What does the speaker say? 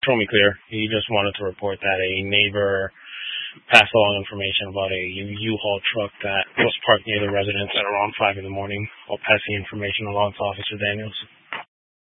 Show me clear. He just wanted to report that a neighbor passed along information about a U-Haul truck that was parked near the residence at around 5 in the morning. I'll pass the information along to Officer Daniels.